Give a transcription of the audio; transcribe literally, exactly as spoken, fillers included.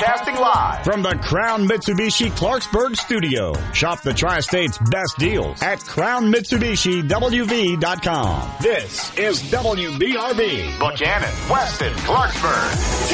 Broadcasting live from the Crown Mitsubishi Clarksburg studio. Shop the Tri-State's best deals at crown mitsubishi w v dot com. This is W B R B. Buchanan, Weston, Clarksburg.